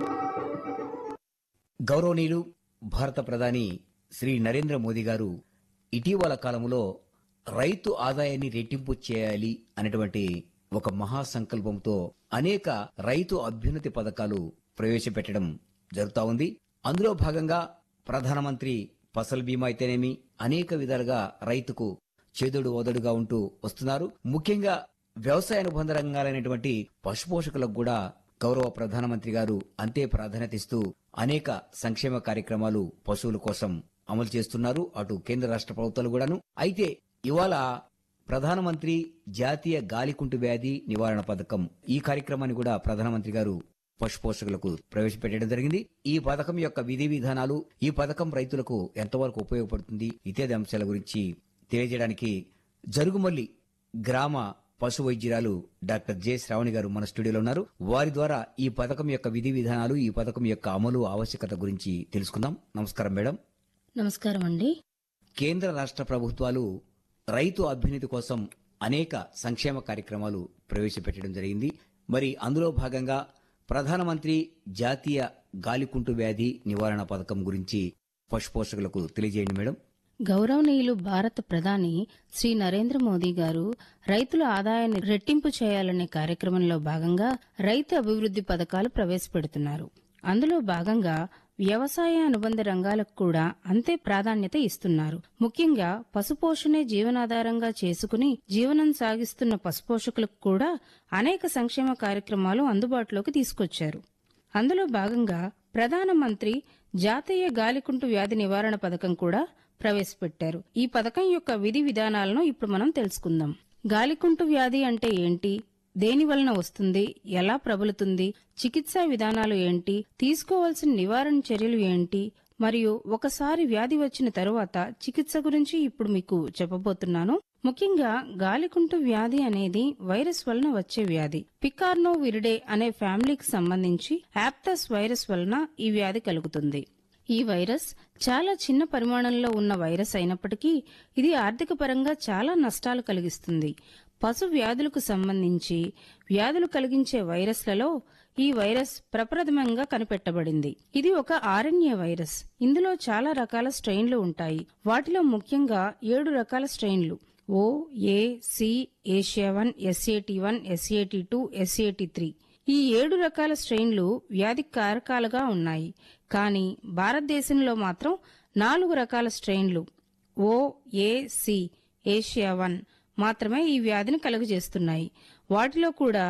గౌరవనీయులు భారత ప్రధాని శ్రీ నరేంద్ర మోదీ గారు ఇటీవల కాలంలో రైతు ఆదాయాన్ని రెట్టింపు చేయాలి అనేటువంటి ఒక మహాసంకల్పంతో అనేక రైతు అభ్యున్నతి పథకాలు ప్రవేశపెట్టడం జరుగుతా ఉంది. అందులో భాగంగా ప్రధానమంత్రి ఫసల్ బీమా అయితేనేమి అనేక విధాలుగా రైతుకు చేదుడు ఓదడుగా ఉంటూ వస్తున్నారు. ముఖ్యంగా వ్యవసాయ అనుబంధ రంగాలైనటువంటి పశుపోషకులకు కూడా గౌరవ ప్రధానమంత్రి గారు అంతే ప్రాధాన్యత ఇస్తూ అనేక సంక్షేమ కార్యక్రమాలు పశువుల కోసం అమలు చేస్తున్నారు. అటు కేంద్ర రాష్ట్ర ప్రభుత్వాలు కూడాను. అయితే ఇవాళ ప్రధానమంత్రి జాతీయ గాలికుంటు వ్యాధి నివారణ పథకం ఈ కార్యక్రమాన్ని కూడా ప్రధానమంత్రి గారు పశుపోషకులకు ప్రవేశపెట్టడం జరిగింది. ఈ పథకం యొక్క విధి విధానాలు, ఈ పథకం రైతులకు ఎంతవరకు ఉపయోగపడుతుంది ఇత్యాది అంశాల గురించి తెలియజేయడానికి జరుగుమల్లి గ్రామ పశు వైద్యురాలు డాక్టర్ జె శ్రావణి గారు మన స్టూడియోలో ఉన్నారు. వారి ద్వారా ఈ పథకం యొక్క విధి విధానాలు, ఈ పథకం యొక్క అమలు ఆవశ్యకత గురించి తెలుసుకుందాం. నమస్కారం మేడం. నమస్కారం అండి. కేంద్ర రాష్ట్ర ప్రభుత్వాలు రైతు అభ్యున్నతి కోసం అనేక సంక్షేమ కార్యక్రమాలు ప్రవేశపెట్టడం జరిగింది. మరి అందులో భాగంగా ప్రధానమంత్రి జాతీయ గాలికుంటు వ్యాధి నివారణ పథకం గురించి పశుపోషకులకు తెలియజేయండి మేడం. గౌరవనీయులు భారత ప్రధాని శ్రీ నరేంద్ర మోదీ గారు రైతుల ఆదాయాన్ని రెట్టింపు చేయాలనే కార్యక్రమంలో భాగంగా రైతు అభివృద్ది పథకాలు ప్రవేశపెడుతున్నారు. అందులో భాగంగా వ్యవసాయ అనుబంధ రంగాలకు కూడా అంతే ప్రాధాన్యత ఇస్తున్నారు. ముఖ్యంగా పశుపోషణే జీవనాధారంగా చేసుకుని జీవనం సాగిస్తున్న పశుపోషకులకు కూడా అనేక సంక్షేమ కార్యక్రమాలు అందుబాటులోకి తీసుకొచ్చారు. అందులో భాగంగా ప్రధానమంత్రి జాతీయ గాలికుంటు వ్యాధి నివారణ పథకం కూడా ప్రవేశపెట్టారు. ఈ పథకం యొక్క విధి విధానాలను ఇప్పుడు మనం తెలుసుకుందాం. గాలికుంటు వ్యాధి అంటే ఏంటి, దేని వలన వస్తుంది, ఎలా ప్రబలుతుంది, చికిత్సా విధానాలు ఏంటి, తీసుకోవాల్సిన నివారణ చర్యలు ఏంటి, మరియు ఒకసారి వ్యాధి వచ్చిన తరువాత చికిత్స గురించి ఇప్పుడు మీకు చెప్పబోతున్నాను. ముఖ్యంగా గాలికుంటు వ్యాధి అనేది వైరస్ వలన వచ్చే వ్యాధి. పికార్నో విరిడే అనే ఫ్యామిలీకి సంబంధించి యాప్తస్ వైరస్ వలన ఈ వ్యాధి కలుగుతుంది. ఈ వైరస్ చాలా చిన్న పరిమాణంలో ఉన్న వైరస్ అయినప్పటికీ ఇది ఆర్థిక పరంగా చాలా నష్టాలు కలిగిస్తుంది. పశు వ్యాధులకు సంబంధించి వ్యాధులు కలిగించే వైరస్లలో ఈ వైరస్ ప్రప్రథమంగా కనిపెట్టబడింది. ఇది ఒక ఆర్ఎన్ఏ వైరస్. ఇందులో చాలా రకాల స్ట్రెయిన్లు ఉంటాయి. వాటిలో ముఖ్యంగా 7 రకాల స్ట్రెయిన్లు ఓ, ఏ, సి, ఏషియా1, SAT1, SAT2, SAT3 ఈ 7 రకాల స్ట్రెయిన్లు వ్యాధి కారకాలుగా ఉన్నాయి. కానీ భారతదేశంలో మాత్రం 4 రకాల స్ట్రెయిన్లు ఓ, ఏ, సి, ఏషియా1 మాత్రమే ఈ వ్యాధిని కలుగజేస్తున్నాయి. వాటిలో కూడా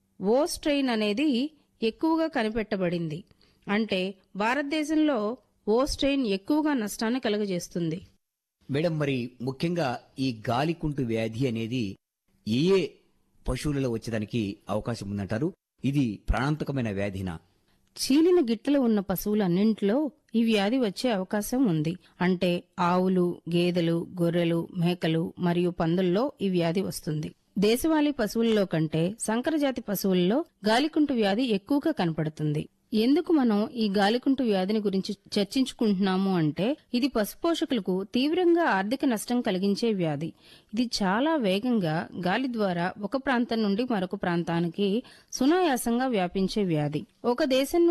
ఓ స్ట్రెయిన్ అనేది ఎక్కువగా కనిపెట్టబడింది. అంటే భారతదేశంలో ఓ స్ట్రెయిన్ ఎక్కువగా నష్టాన్ని కలుగజేస్తుంది. మేడం, మరి ముఖ్యంగా ఈ గాలికుంటు వ్యాధి అనేది ఏ ఏ పశువులలో వచ్చేదానికి అవకాశం ఉందంటారు? ఇది ప్రాణాంతకమైన వ్యాధినా? చీలిన గిట్టలు ఉన్న పశువులన్నింటిలో ఈ వ్యాధి వచ్చే అవకాశం ఉంది. అంటే ఆవులు, గేదెలు, గొర్రెలు, మేకలు మరియు పందుల్లో ఈ వ్యాధి వస్తుంది. దేశవాళీ పశువుల్లో కంటే సంకరజాతి పశువుల్లో గాలికుంటు వ్యాధి ఎక్కువగా కనపడుతుంది. ఎందుకు మనం ఈ గాలికుంటు వ్యాధిని గురించి చర్చించుకుంటున్నాము అంటే ఇది పశుపోషకులకు తీవ్రంగా ఆర్థిక నష్టం కలిగించే వ్యాధి. ఇది చాలా వేగంగా గాలి ద్వారా ఒక ప్రాంతం నుండి మరొక ప్రాంతానికి సునాయాసంగా వ్యాపించే వ్యాధి. ఒక దేశం